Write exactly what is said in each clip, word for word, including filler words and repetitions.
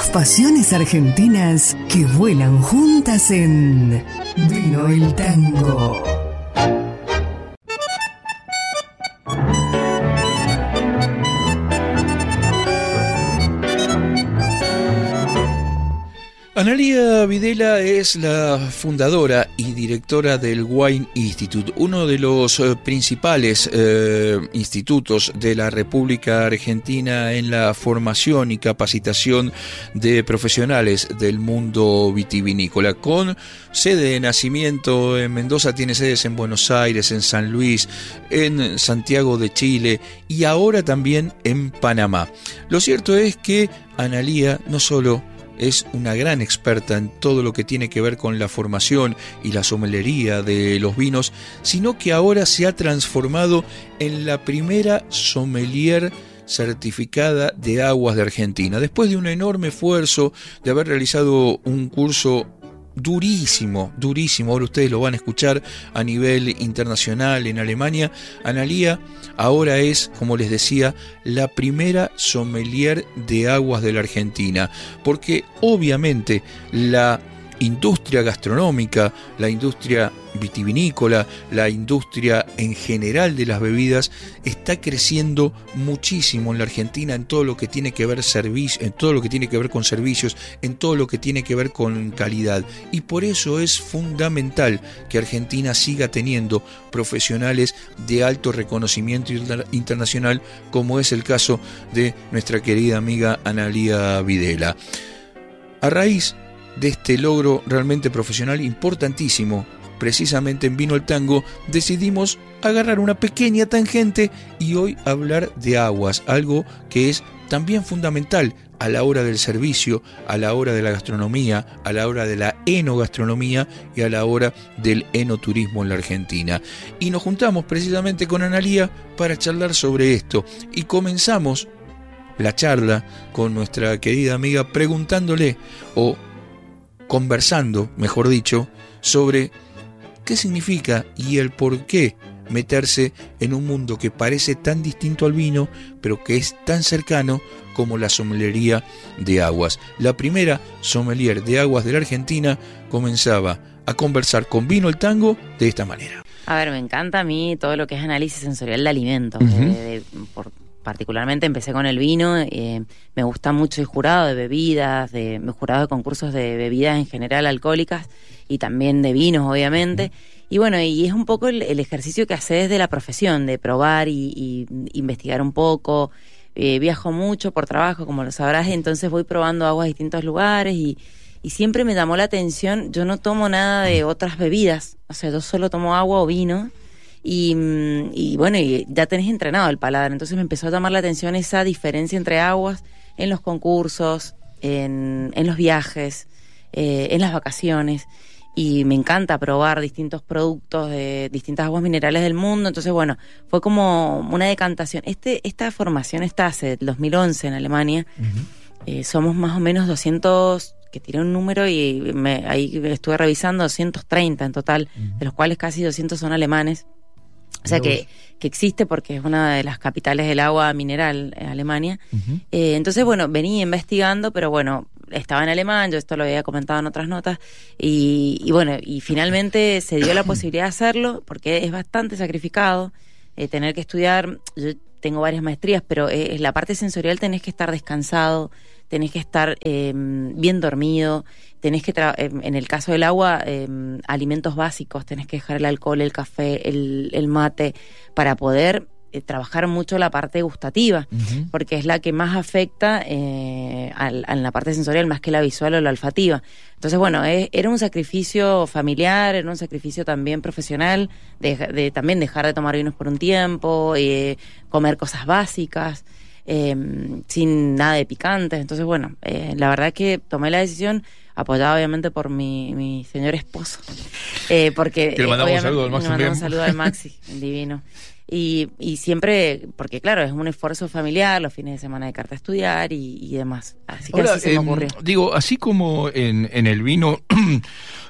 pasiones argentinas que vuelan juntas en Vino el Tango. Analía Videla es la fundadora y directora del Wine Institute, uno de los eh, principales eh, institutos de la República Argentina en la formación y capacitación de profesionales del mundo vitivinícola. Con sede de nacimiento en Mendoza, tiene sedes en Buenos Aires, en San Luis, en Santiago de Chile y ahora también en Panamá. Lo cierto es que Analía no solo es una gran experta en todo lo que tiene que ver con la formación y la sommelería de los vinos, sino que ahora se ha transformado en la primera sommelier certificada de aguas de Argentina. Después de un enorme esfuerzo de haber realizado un curso durísimo, durísimo, ahora ustedes lo van a escuchar a nivel internacional en Alemania, Analía ahora es, como les decía, la primera sommelier de aguas de la Argentina, porque obviamente la industria gastronómica, la industria vitivinícola, la industria en general de las bebidas está creciendo muchísimo en la Argentina en todo lo que tiene que ver servicio, en todo lo que tiene que ver con servicios, en todo lo que tiene que ver con calidad, y por eso es fundamental que Argentina siga teniendo profesionales de alto reconocimiento internacional, como es el caso de nuestra querida amiga Analía Videla. A raíz de este logro realmente profesional importantísimo, precisamente en Vino el Tango, decidimos agarrar una pequeña tangente y hoy hablar de aguas, algo que es también fundamental a la hora del servicio, a la hora de la gastronomía, a la hora de la enogastronomía y a la hora del enoturismo en la Argentina. Y nos juntamos precisamente con Analía para charlar sobre esto y comenzamos la charla con nuestra querida amiga preguntándole o conversando, mejor dicho, sobre qué significa y el por qué meterse en un mundo que parece tan distinto al vino, pero que es tan cercano como la sommelería de aguas. La primera sommelier de aguas de la Argentina comenzaba a conversar con Vino el Tango de esta manera. A ver, me encanta a mí todo lo que es análisis sensorial de alimentos, uh-huh. de, de, por particularmente empecé con el vino, eh, me gusta mucho el jurado de bebidas, de, me jurado de concursos de bebidas en general alcohólicas y también de vinos, obviamente. Y bueno, y es un poco el, el ejercicio que haces de la profesión, de probar y, y investigar un poco. Eh, viajo mucho por trabajo, como lo sabrás, entonces voy probando aguas de distintos lugares y, y siempre me llamó la atención. Yo no tomo nada de otras bebidas, o sea, yo solo tomo agua o vino. Y, y bueno, y ya tenés entrenado el paladar, entonces me empezó a llamar la atención esa diferencia entre aguas en los concursos, en, en los viajes, eh, en las vacaciones, y me encanta probar distintos productos de distintas aguas minerales del mundo. Entonces bueno, fue como una decantación. Este, esta formación está hace el dos mil once en Alemania. Uh-huh. eh, somos más o menos doscientos, que tiré un número y me, ahí estuve revisando, doscientos treinta en total, uh-huh. de los cuales casi doscientos son alemanes. O sea que, que existe porque es una de las capitales del agua mineral en Alemania. Uh-huh. Eh, entonces, bueno, venía investigando, pero bueno, estaba en alemán, yo esto lo había comentado en otras notas, y, y bueno, y finalmente se dio la posibilidad de hacerlo, porque es bastante sacrificado eh, tener que estudiar. Yo tengo varias maestrías, pero eh, la parte sensorial tenés que estar descansado, tenés que estar eh, bien dormido, tenés que, tra- en el caso del agua, eh, alimentos básicos, tenés que dejar el alcohol, el café, el, el mate, para poder eh, trabajar mucho la parte gustativa, uh-huh. porque es la que más afecta eh, a, a la parte sensorial, más que la visual o la olfativa. Entonces, bueno, eh, era un sacrificio familiar, era un sacrificio también profesional, de, de también dejar de tomar vinos por un tiempo, eh, comer cosas básicas, Eh, sin nada de picantes. Entonces bueno, eh, la verdad que tomé la decisión, apoyada obviamente por mi, mi señor esposo, eh, porque que le mandamos un saludo al Maxi, le mandamos un saludo al Maxi, divino. Y, y siempre, porque claro, es un esfuerzo familiar, los fines de semana de carta a estudiar y, y demás. Así que Ahora, así se me eh, ocurrió. Digo, así como en, en el vino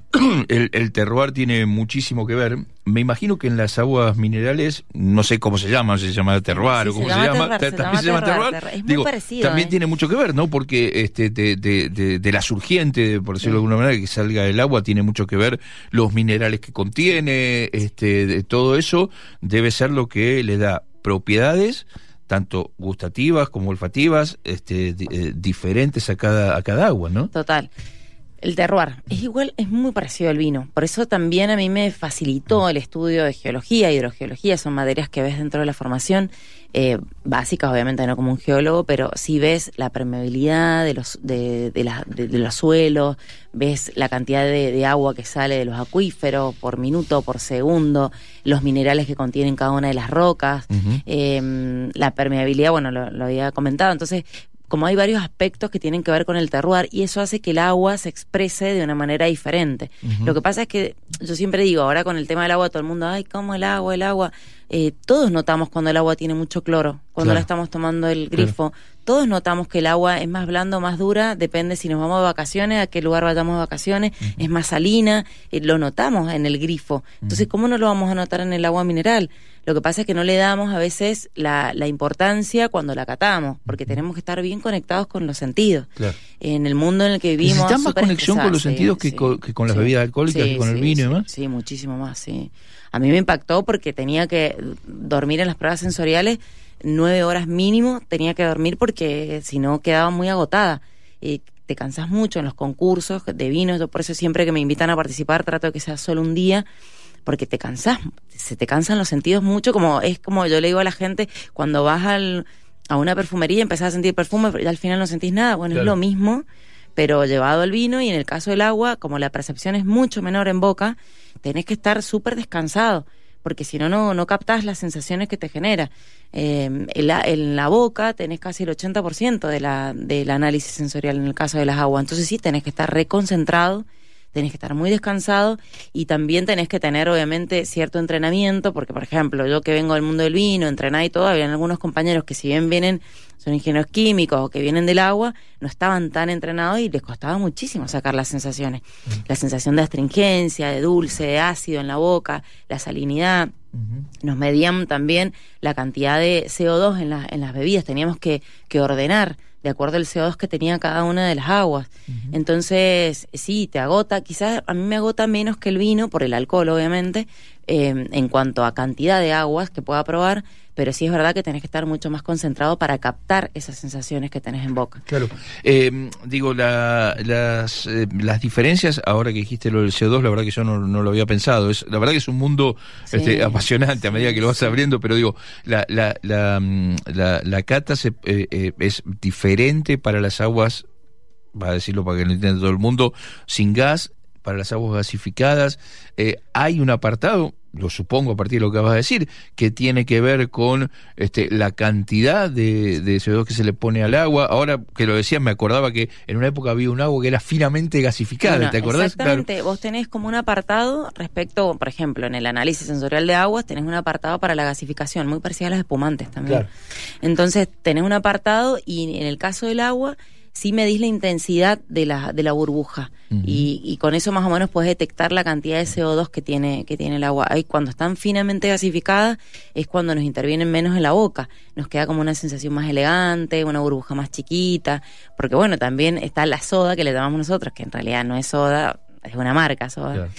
el, el terroir tiene muchísimo que ver. Me imagino que en las aguas minerales, no sé cómo se llama, se llama terroir sí, o cómo se, se llama, llama, terroir, también se llama terroir. terroir. Es muy Digo, parecido. También ¿eh? tiene mucho que ver, ¿no? Porque este de, de, de, de la surgiente, por decirlo sí. de alguna manera, que salga del agua, tiene mucho que ver los minerales que contiene, este, de, todo eso debe ser lo que le da propiedades tanto gustativas como olfativas, este, eh, diferentes a cada a cada agua, ¿no? Total. El terroir es igual, es muy parecido al vino. Por eso también a mí me facilitó el estudio de geología, hidrogeología, son materias que ves dentro de la formación, eh, básicas obviamente, no como un geólogo, pero sí ves la permeabilidad de los de, de, la, de, de los suelos, ves la cantidad de, de agua que sale de los acuíferos por minuto, por segundo, los minerales que contienen cada una de las rocas, uh-huh. eh, la permeabilidad, bueno, lo, lo había comentado, entonces como hay varios aspectos que tienen que ver con el terroir y eso hace que el agua se exprese de una manera diferente. Uh-huh. Lo que pasa es que yo siempre digo, ahora con el tema del agua todo el mundo, ay, ¿cómo el agua, el agua? Eh, todos notamos cuando el agua tiene mucho cloro, cuando claro. la estamos tomando el grifo. Claro. Todos notamos que el agua es más blanda o más dura, depende si nos vamos de vacaciones, a qué lugar vayamos de vacaciones, uh-huh. es más salina, eh, lo notamos en el grifo. Entonces, uh-huh. ¿cómo no lo vamos a notar en el agua mineral? Lo que pasa es que no le damos a veces la, la importancia cuando la catamos, porque tenemos que estar bien conectados con los sentidos. Claro. En el mundo en el que vivimos... ¿Necesitan más conexión con los sentidos sí, que, sí, con, que con las sí, bebidas alcohólicas sí, y con sí, el vino sí, y demás? Sí, muchísimo más, sí. A mí me impactó porque tenía que dormir en las pruebas sensoriales nueve horas mínimo, tenía que dormir porque si no quedaba muy agotada. Eh, te cansas mucho en los concursos de vinos, yo por eso siempre que me invitan a participar trato de que sea solo un día, porque te cansas, se te cansan los sentidos mucho, como es como yo le digo a la gente, cuando vas al, a una perfumería y empezás a sentir perfume y al final no sentís nada, bueno, claro. es lo mismo, pero llevado al vino, y en el caso del agua, como la percepción es mucho menor en boca, tenés que estar súper descansado, porque si no, no captás las sensaciones que te genera. Eh, en, la, en la boca tenés casi el ochenta por ciento de la, del análisis sensorial en el caso de las aguas, entonces sí, tenés que estar reconcentrado, tenés que estar muy descansado y también tenés que tener obviamente cierto entrenamiento, porque por ejemplo, yo que vengo del mundo del vino, entrenada y todo, habían algunos compañeros que si bien vienen, son ingenieros químicos o que vienen del agua, no estaban tan entrenados y les costaba muchísimo sacar las sensaciones. Uh-huh. La sensación de astringencia, de dulce, de ácido en la boca, la salinidad. Uh-huh. Nos medían también la cantidad de C O dos en, la, en las bebidas, teníamos que, que ordenar de acuerdo al C O dos que tenía cada una de las aguas. Uh-huh. Entonces, sí, te agota, quizás a mí me agota menos que el vino, por el alcohol obviamente, eh, en cuanto a cantidad de aguas que pueda probar, pero sí es verdad que tenés que estar mucho más concentrado para captar esas sensaciones que tenés en boca. Claro. Eh, digo, la, las, eh, las diferencias, ahora que dijiste lo del C O dos, la verdad que yo no, no lo había pensado. Es, la verdad que es un mundo sí, este, apasionante a medida que lo vas abriendo, pero digo, la, la, la, la, la cata se, eh, eh, es diferente para las aguas, va a decirlo para que lo entienda todo el mundo, sin gas, para las aguas gasificadas. Eh, hay un apartado, lo supongo a partir de lo que vas a decir, que tiene que ver con este, la cantidad de, de C O dos que se le pone al agua. Ahora que lo decías, me acordaba que en una época había un agua que era finamente gasificada, bueno, ¿te acordás? Exactamente, claro. Vos tenés como un apartado respecto, por ejemplo, en el análisis sensorial de aguas, tenés un apartado para la gasificación, muy parecido a las espumantes también. Claro. Entonces, tenés un apartado y en el caso del agua, sí medís la intensidad de la, de la burbuja. Uh-huh. y, y con eso más o menos podés detectar la cantidad de C O dos que tiene, que tiene el agua. Y cuando están finamente gasificadas es cuando nos intervienen menos en la boca. Nos queda como una sensación más elegante, una burbuja más chiquita, porque bueno, también está la soda que le llamamos nosotros, que en realidad no es soda, es una marca soda, claro.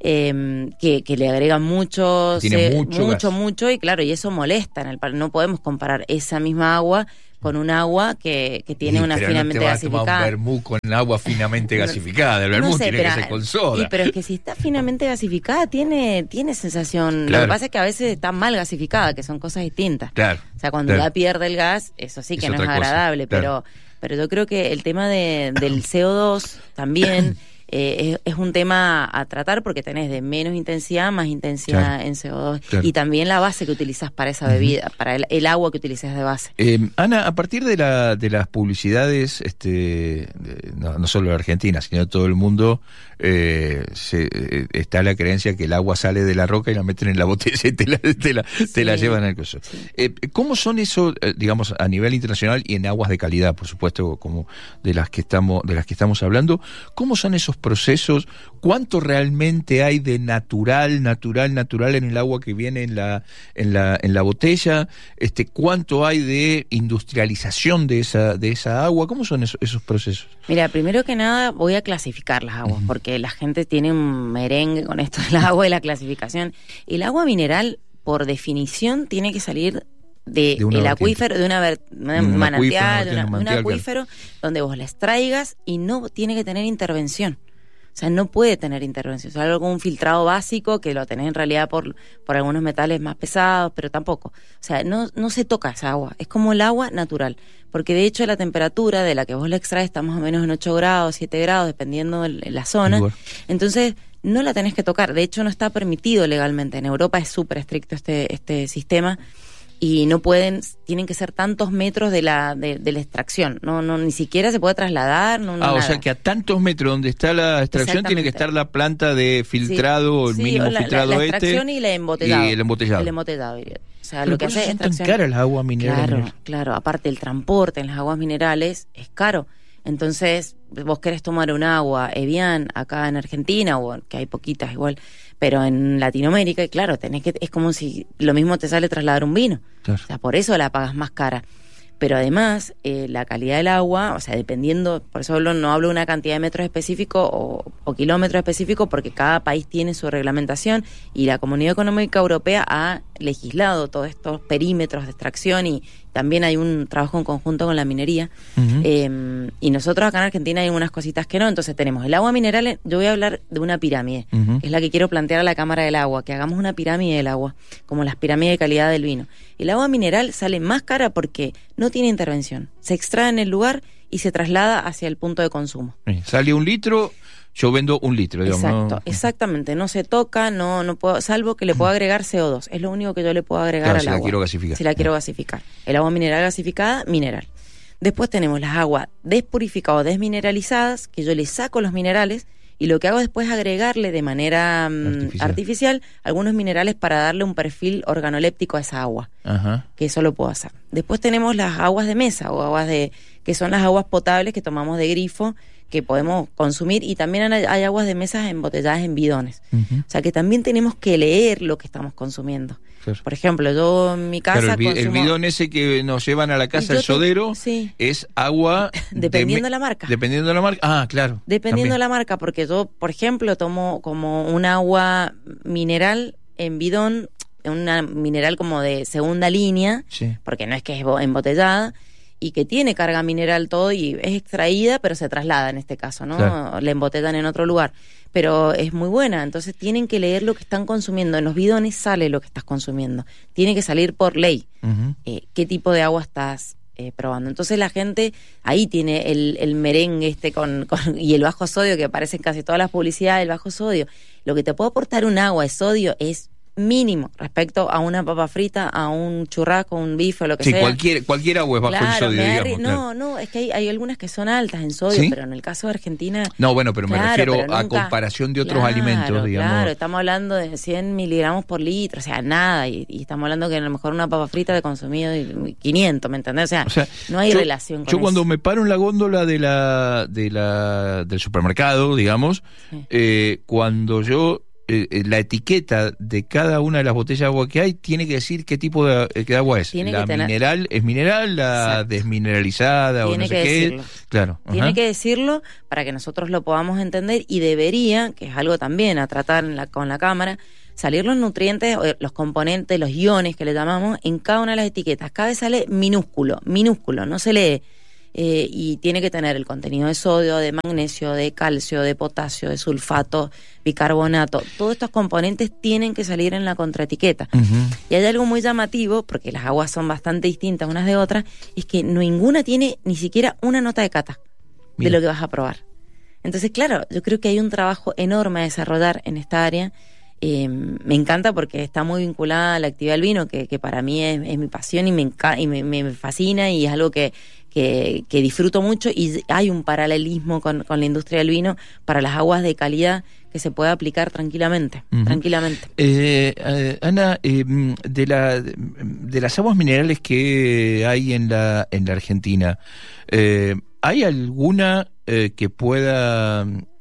eh, que, que le agregan mucho, Tiene se, mucho, mucho, gas. mucho, y claro, y eso molesta en el par. No podemos comparar esa misma agua con un agua que, que tiene y, una pero finamente no te vas gasificada. A tomar un vermú con agua finamente gasificada. El vermú no sé, tiene pero, que ser con soda. Y, pero es que si está finamente gasificada, tiene, tiene sensación. Claro. Lo que pasa es que a veces está mal gasificada, que son cosas distintas. Claro. O sea, cuando claro. ya pierde el gas, eso sí que es no es agradable, cosa, claro. pero, pero yo creo que el tema de, del C O dos también. Eh, es, es un tema a tratar porque tenés de menos intensidad más intensidad claro, en C O dos claro. y también la base que utilizás para esa bebida, uh-huh. para el, el agua que utilizás de base. Eh, Ana, a partir de la de las publicidades, este, de, no, no solo de Argentina, sino de todo el mundo, eh, se, eh, está la creencia que el agua sale de la roca y la meten en la botella y te la, te la, sí. te la llevan al coso. Sí. Eh, ¿Cómo son eso, eh, digamos, a nivel internacional y en aguas de calidad, por supuesto, como de las que estamos, de las que estamos hablando? ¿Cómo son esos esos procesos? ¿Cuánto realmente hay de natural, natural, natural en el agua que viene en la en la en la botella? Este, ¿cuánto hay de industrialización de esa de esa agua? ¿Cómo son esos, esos procesos? Mira, primero que nada voy a clasificar las aguas, uh-huh. porque la gente tiene un merengue con esto del agua y la clasificación. El agua mineral, por definición, tiene que salir de, de el acuífero, de una, ver, una un manantial, de una, un acuífero, claro. donde vos la extraigas y no tiene que tener intervención. O sea, no puede tener intervención. O sea, algo como un filtrado básico que lo tenés en realidad por, por algunos metales más pesados, pero tampoco. O sea, no, no se toca esa agua. Es como el agua natural. Porque de hecho la temperatura de la que vos la extraes está más o menos en ocho grados, siete grados, dependiendo de la zona. Igual. Entonces, no la tenés que tocar. De hecho, no está permitido legalmente. En Europa es súper estricto este, este sistema. Y no pueden, tienen que ser tantos metros de la de, de la extracción, no no ni siquiera se puede trasladar, no, no Ah, nada. O sea que a tantos metros donde está la extracción tiene que estar la planta de filtrado, sí, el mínimo sí, la, filtrado la, la extracción este y, la embotellado, y el embotellado. El embotellado. O sea, Pero lo que hace es extracción. Tan caras las aguas minerales. Claro, claro, aparte el transporte en las aguas minerales es caro. Entonces, vos querés tomar un agua Evian acá en Argentina, o que hay poquitas igual, pero en Latinoamérica, claro, tenés que, es como si lo mismo te sale trasladar un vino. Claro. O sea, por eso la pagas más cara. Pero además, eh, la calidad del agua, o sea, dependiendo, por eso hablo, no hablo de una cantidad de metros específicos o, o kilómetros específicos, porque cada país tiene su reglamentación y la Comunidad Económica Europea ha legislado todos estos perímetros de extracción y también hay un trabajo en conjunto con la minería. Uh-huh. Eh, y nosotros acá en Argentina hay unas cositas que no, entonces tenemos el agua mineral. Yo voy a hablar de una pirámide, uh-huh. que es la que quiero plantear a la Cámara del Agua, que hagamos una pirámide del agua, como las pirámides de calidad del vino. El agua mineral sale más cara porque no tiene intervención, se extrae en el lugar y se traslada hacia el punto de consumo. Sí, sale un litro, yo vendo un litro, digamos. Exacto, ¿no? Exactamente, no se toca, no no puedo, salvo que le puedo agregar C O dos, es lo único que yo le puedo agregar claro, al si agua. Si la quiero gasificar. Si la quiero gasificar. El agua mineral gasificada, mineral. Después tenemos las aguas despurificadas o desmineralizadas, que yo le saco los minerales y lo que hago después es agregarle de manera um, artificial. artificial algunos minerales para darle un perfil organoléptico a esa agua. Ajá. Que eso lo puedo hacer. Después tenemos las aguas de mesa o aguas de que son las aguas potables que tomamos de grifo, que podemos consumir, y también hay, hay aguas de mesas embotelladas en bidones. Uh-huh. O sea que también tenemos que leer lo que estamos consumiendo. Claro. Por ejemplo, yo en mi casa claro, el, consumo... el bidón ese que nos llevan a la casa, el sodero, te... sí. es agua... Dependiendo de me... la marca. Dependiendo de la marca. Ah, claro. Dependiendo también. de la marca, porque yo, por ejemplo, tomo como un agua mineral en bidón, una mineral como de segunda línea, sí. porque no es que es embotellada, y que tiene carga mineral todo y es extraída, pero se traslada en este caso, ¿no? Claro. La embotellan en otro lugar. Pero es muy buena, entonces tienen que leer lo que están consumiendo. En los bidones sale lo que estás consumiendo. Tiene que salir por ley uh-huh. eh, qué tipo de agua estás eh, probando. Entonces la gente ahí tiene el, el merengue este con, con y el bajo sodio que aparece en casi todas las publicidades, el bajo sodio. Lo que te puede aportar un agua de sodio es mínimo respecto a una papa frita, a un churrasco, un bife o lo que sí, sea. Sí, cualquier, cualquier agua es bajo claro, el sodio, arri- digamos. No, claro. no, es que hay, hay algunas que son altas en sodio, ¿sí? Pero en el caso de Argentina... No, bueno, pero me claro, refiero pero nunca, a comparación de otros claro, alimentos, digamos. Claro, estamos hablando de cien miligramos por litro, o sea, nada, y, y estamos hablando que a lo mejor una papa frita te ha consumido quinientos, ¿me entendés? O sea, o sea no hay yo, relación con Yo eso. cuando me paro en la góndola de la, de la del supermercado, digamos, sí. eh, cuando yo... Eh, la etiqueta de cada una de las botellas de agua que hay tiene que decir qué tipo de, de agua es. Tiene la que tener... mineral es mineral, la Exacto. desmineralizada tiene o no sé qué decirlo. Claro. Tiene Ajá. que decirlo para que nosotros lo podamos entender y debería, que es algo también a tratar en la, con la cámara, salir los nutrientes, los componentes, los iones que le llamamos en cada una de las etiquetas. Cada vez sale minúsculo, minúsculo, no se lee. Eh, y tiene que tener el contenido de sodio, de magnesio, de calcio, de potasio, de sulfato, bicarbonato. Todos estos componentes tienen que salir en la contraetiqueta. Uh-huh. Y hay algo muy llamativo, porque las aguas son bastante distintas unas de otras, es que ninguna tiene ni siquiera una nota de cata Mira. de lo que vas a probar. Entonces, claro, yo creo que hay un trabajo enorme a desarrollar en esta área. Eh, me encanta porque está muy vinculada a la actividad del vino, que, que para mí es, es mi pasión y, me, enca- y me, me fascina y es algo que Que, que disfruto mucho, y hay un paralelismo con, con la industria del vino para las aguas de calidad que se puede aplicar tranquilamente, uh-huh. tranquilamente. Eh, eh, Ana, eh, de, la, de las aguas minerales que hay en la, en la Argentina, eh, ¿hay alguna eh, que pueda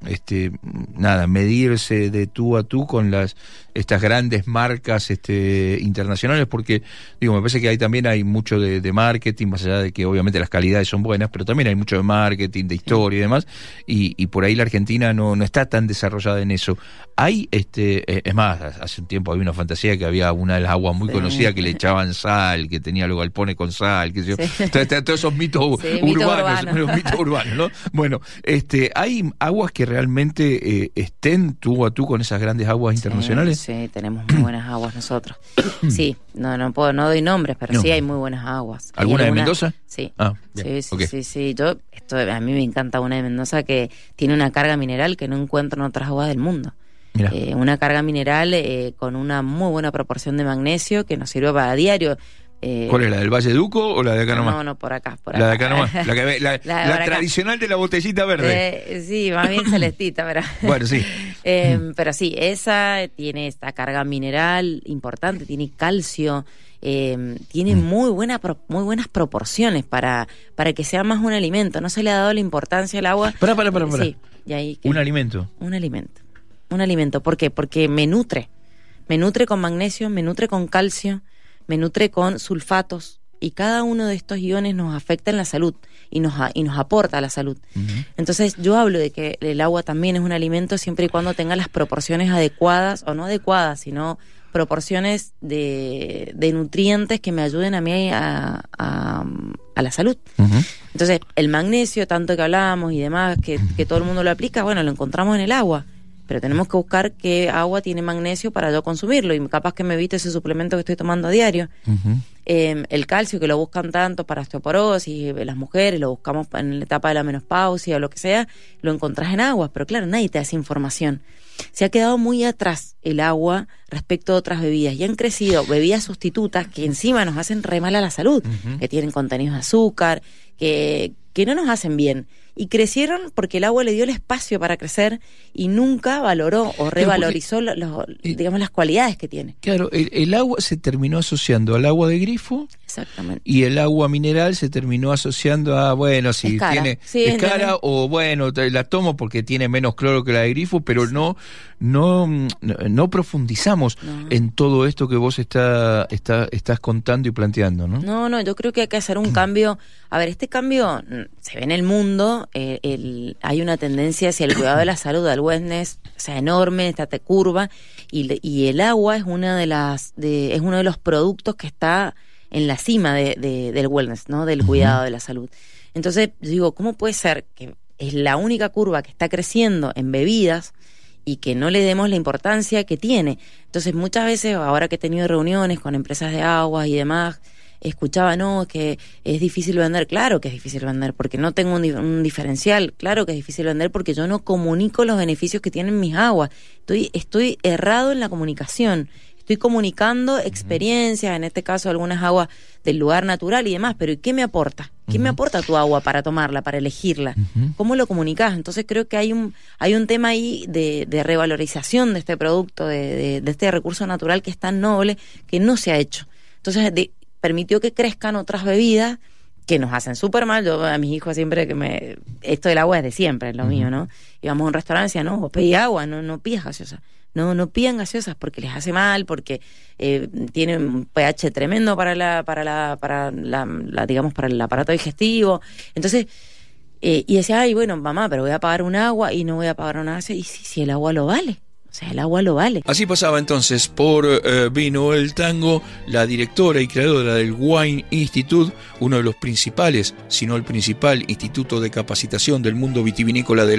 este, nada, medirse de tú a tú con las estas grandes marcas este, internacionales, porque digo, me parece que ahí también hay mucho de, de marketing, más allá de que obviamente las calidades son buenas, pero también hay mucho de marketing, de historia y demás, y, y por ahí la Argentina no, no está tan desarrollada en eso. Hay, este, es más, hace un tiempo había una fantasía que había una de las aguas muy sí. conocida que le echaban sal, que tenía los galpones con sal, que sé yo. Sí. Entonces, todos esos mitos sí, urbanos, mito urbano. mitos urbanos, ¿no? Bueno, este, hay aguas que realmente eh, estén tú a tú con esas grandes aguas sí, internacionales. Sí, tenemos muy buenas aguas nosotros. Sí, no, no puedo, no doy nombres, pero no. sí hay muy buenas aguas. ¿Alguna de Mendoza? Sí. Ah, sí, sí, okay. sí, sí. Yo, esto, a mí me encanta una de Mendoza que tiene una carga mineral que no encuentro en otras aguas del mundo. Eh, una carga mineral eh, con una muy buena proporción de magnesio que nos sirve para diario. Eh, ¿Cuál es, la del Valle Duco o la de acá nomás? No, no, por acá. Por la acá. de acá nomás. La, que, la, la, la tradicional de la botellita verde. Eh, sí, más bien celestita, pero. Bueno, sí. eh, pero sí, esa tiene esta carga mineral importante, tiene calcio. Eh, tiene mm. muy buena muy buenas proporciones para para que sea más un alimento. No se le ha dado la importancia al agua. Para, para, para, para. Sí, y ahí, un alimento. Un alimento. Un alimento. ¿Por qué? Porque me nutre. Me nutre con magnesio, me nutre con calcio, me nutre con sulfatos. Y cada uno de estos iones nos afecta en la salud y nos, y nos aporta a la salud. Uh-huh. Entonces yo hablo de que el agua también es un alimento siempre y cuando tenga las proporciones adecuadas, o no adecuadas, sino proporciones de, de nutrientes que me ayuden a mí a, a, a la salud. Uh-huh. Entonces el magnesio, tanto que hablábamos y demás, que, que todo el mundo lo aplica, bueno, lo encontramos en el agua. Pero tenemos que buscar qué agua tiene magnesio para yo consumirlo, y capaz que me evite ese suplemento que estoy tomando a diario. Uh-huh. Eh, el calcio, que lo buscan tanto para osteoporosis, las mujeres lo buscamos en la etapa de la menopausia o lo que sea, lo encontrás en agua, pero claro, nadie te da esa información. Se ha quedado muy atrás el agua respecto a otras bebidas, y han crecido bebidas sustitutas que encima nos hacen re mal a la salud, uh-huh. que tienen contenidos de azúcar, que, que no nos hacen bien. Y crecieron porque el agua le dio el espacio para crecer y nunca valoró o revalorizó porque, los, digamos, las cualidades que tiene. Claro, el, el agua se terminó asociando al agua de grifo. Exactamente. Y el agua mineral se terminó asociando a, bueno, si es cara. tiene Sí, es cara no, o bueno, la tomo porque tiene menos cloro que la de grifo, pero sí. no no no profundizamos no. en todo esto que vos está, está, estás contando y planteando, ¿no? No, no, yo creo que hay que hacer un cambio. A ver, este cambio se ve en el mundo, eh, el, hay una tendencia hacia el cuidado de la salud, al wellness, o sea, enorme, esta te curva, y, y el agua es una de las de, es uno de los productos que está en la cima de, de, del wellness, ¿no? Del cuidado de la salud. Entonces, digo, ¿cómo puede ser que es la única curva que está creciendo en bebidas y que no le demos la importancia que tiene? Entonces, muchas veces, ahora que he tenido reuniones con empresas de aguas y demás, escuchaba, no, que es difícil vender. Claro que es difícil vender, porque no tengo un, un diferencial. Claro que es difícil vender porque yo no comunico los beneficios que tienen mis aguas. Estoy, estoy errado en la comunicación. Estoy comunicando experiencias, en este caso algunas aguas del lugar natural y demás, pero ¿y qué me aporta? ¿Qué uh-huh. me aporta tu agua para tomarla, para elegirla? Uh-huh. ¿Cómo lo comunicás? Entonces creo que hay un hay un tema ahí de, de revalorización de este producto, de, de, de este recurso natural que es tan noble, que no se ha hecho. Entonces de, permitió que crezcan otras bebidas que nos hacen súper mal. Yo a mis hijos siempre que me... Esto del agua es de siempre, es lo uh-huh. mío, ¿no? Íbamos a un restaurante y decían, no, pedí agua, no, no pidas gaseosa. No, no pidan gaseosas porque les hace mal, porque eh, tienen un pH tremendo para la, para la, para la, la digamos, para el aparato digestivo. Entonces, eh, y decía, ay, bueno, mamá, pero voy a pagar un agua y no voy a pagar una gaseosa. Y si, si el agua lo vale. O sea, el agua lo vale. Así pasaba entonces por eh, Vino el Tango, la directora y creadora del Wine Institute, uno de los principales, si no el principal instituto de capacitación del mundo vitivinícola de